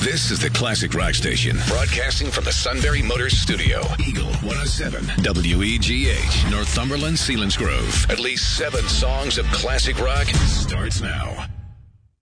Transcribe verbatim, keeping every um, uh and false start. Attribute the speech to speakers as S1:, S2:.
S1: This is the Classic Rock Station, broadcasting from the Sunbury Motors Studio. Eagle one oh seven, W E G H, Northumberland, Selinsgrove. At least seven songs of classic rock starts now.